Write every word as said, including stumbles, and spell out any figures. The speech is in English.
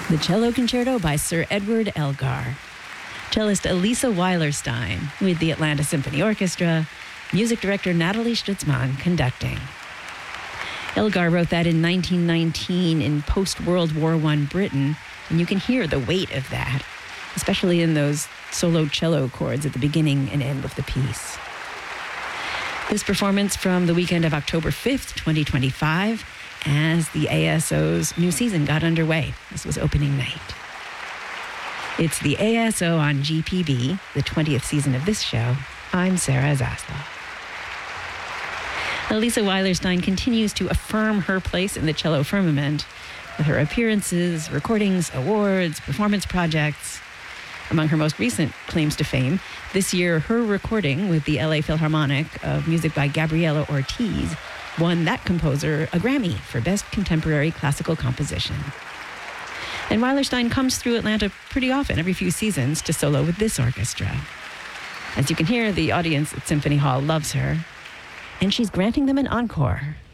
The Cello Concerto by Sir Edward Elgar. Cellist Elisa Weilerstein with the Atlanta Symphony Orchestra, music director Natalie Stutzman conducting. Elgar wrote that in nineteen nineteen in post-World War One Britain, and you can hear the weight of that, especially in those solo cello chords at the beginning and end of the piece. This performance from the weekend of October fifth, twenty twenty-five, as the A S O's new season got underway. This was opening night. It's the A S O on G P B, the twentieth season of this show. I'm Sarah Zaslow. Elisa Weilerstein continues to affirm her place in the cello firmament with her appearances, recordings, awards, performance projects. Among her most recent claims to fame, this year her recording with the L A Philharmonic of music by Gabriela Ortiz won that composer a Grammy for Best Contemporary Classical Composition. And Weilerstein comes through Atlanta pretty often, every few seasons, to solo with this orchestra. As you can hear, the audience at Symphony Hall loves her, and she's granting them an encore.